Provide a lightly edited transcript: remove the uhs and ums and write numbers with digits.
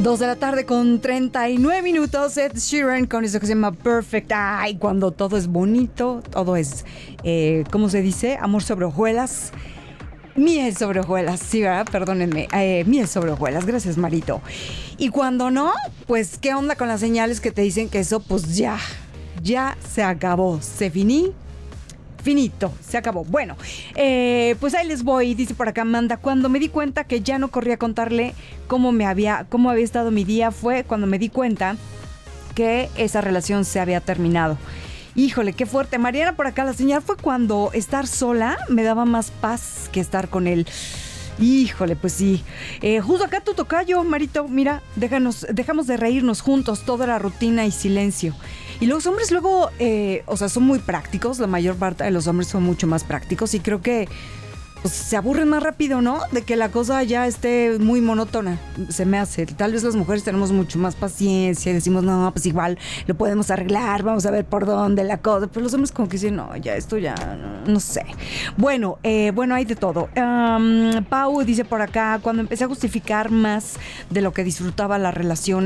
2 de la tarde con 39 minutos. Ed Sheeran con eso que se llama Perfect. Ay, cuando todo es bonito, todo es, ¿cómo se dice? Amor sobre hojuelas. Miel sobre hojuelas, sí, ¿verdad? Perdónenme. Miel sobre hojuelas, gracias, Marito. Y cuando no, pues, ¿qué onda con las señales que te dicen que eso, pues ya se acabó, finito, se acabó. Bueno, pues ahí les voy, dice por acá Amanda. Cuando me di cuenta que ya no corría a contarle cómo había estado mi día, fue cuando me di cuenta que esa relación se había terminado. Híjole, qué fuerte. Mariana por acá, la señal fue cuando estar sola me daba más paz que estar con él. Híjole, pues sí. Justo acá tu tocayo, Marito, mira, dejamos de reírnos juntos, toda la rutina y silencio. Y los hombres luego, son muy prácticos, la mayor parte de los hombres son mucho más prácticos y creo que pues, se aburren más rápido, ¿no? De que la cosa ya esté muy monótona, se me hace. Tal vez las mujeres tenemos mucho más paciencia y decimos, no, pues igual lo podemos arreglar, vamos a ver por dónde la cosa. Pero los hombres como que dicen, no, ya esto ya, no sé. Bueno, hay de todo. Pau dice por acá, cuando empecé a justificar más de lo que disfrutaba la relación,